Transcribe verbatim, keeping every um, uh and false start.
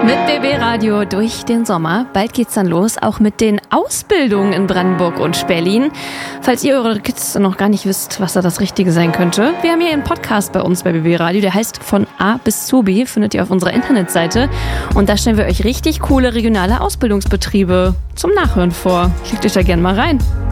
Mit B B Radio durch den Sommer. Bald geht's dann los, auch mit den Ausbildungen in Brandenburg und Berlin. Falls ihr eure Kids noch gar nicht wisst, was da das Richtige sein könnte. Wir haben hier einen Podcast bei uns bei B B Radio, der heißt Von A bis zu B, findet ihr auf unserer Internetseite. Und da stellen wir euch richtig coole regionale Ausbildungsbetriebe zum Nachhören vor. Klickt euch da gerne mal rein.